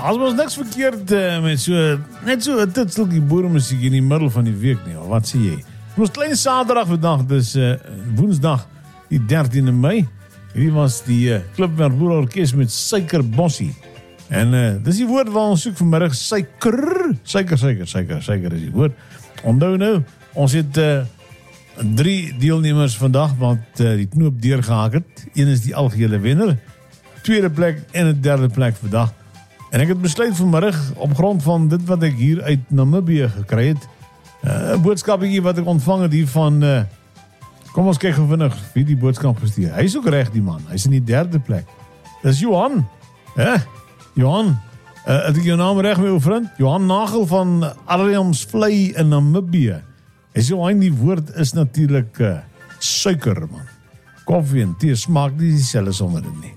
As ons niks verkeerd met net so 'n titseltjie boeremusiek in die middel van die week nie, wat sê jy? Ons klein Saterdag vandag, dis Woensdag die 13de Mei. Hierdie was die Klipmerk Boer Orkees met Suikerbossie. En dis die woord waar ons soek vanmiddag, suiker. Suiker is die woord. Onthou nou, ons het 3 deelnemers vandag wat die knoop deurgehaak het. Een is die algehele wenner, tweede plek en 'n derde plek vandag. En ek het besluit vanmiddag op grond van dit wat ek hier uit Namibië gekry het, 'n boodskapie wat ek ontvang het hier van kom ons kyk gou vinnig wie die boodskap gestuur. Hy is ook reg die man. Hy's in die derde plek. Dis Johan. Johan, het ek jou naam reg met jou vriend? Johan Nagel van Arnhemsvlei in Namibië. Hy sê Johan, die woord is natuurlik suiker man. Koffie en tee smaak nie dieselfde sonder dit nie.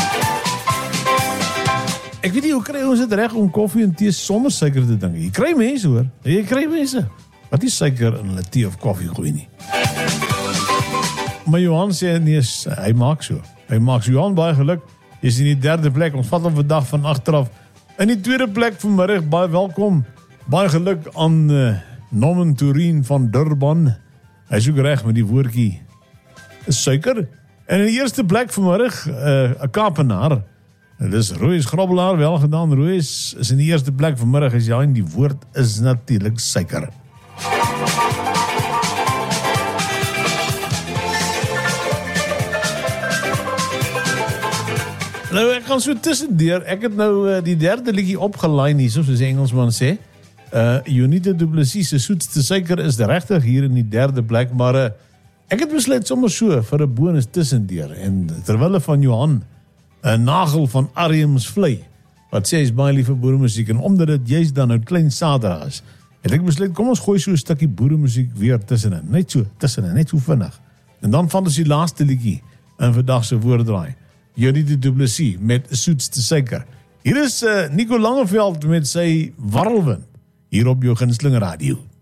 Ek weet nie hoe kry ons dit reg om koffie en tee sonder suiker te drink. Jy kry mense hoor. Jy kry mense wat nie suiker in hulle tee of koffie gooi nie. Maar Johan sê nee, hy maak so. Johan, baie geluk. Jy is in die derde plek. Ons vat hom vandag van agteraf. In die tweede plek vanmiddag, baie welkom. Baie geluk aan Norman Turin van Durban. Hy is ook reg met die woordjie suiker. En in die eerste plek vanmiddag 'n Kaapenaar. Dis Roos Grobbelaar, wel gedaan. Roos is in die eerste plek vanmiddag. Is ja, en die woord is natuurlik suiker. Nou, ek gaan so tussendeur. Ek het nou die derde liedjie opgelyn hier, soos die Engelsman sê. Unita Du Plessis se soetste suiker is regtig hier in die derde plek, maar ek het besluit sommer so vir 'n bonus tussendeur. En terwille van Johan 'n Nagel van Arnhemsvlei, wat sê hy's baie lief vir boeremusiek, en omdat dit juist dan nou klein Saterdag is, het ek besluit, kom ons gooi so 'n stukkie boeremusiek weer tussenin, net so vinnig. En dan van ons die laaste liedjie in vandag se woorddraai. Unita Du Plessis met soetste suiker. Hier is Nico Langeveld met sy Warrelwind hier op jou gunsteling radio.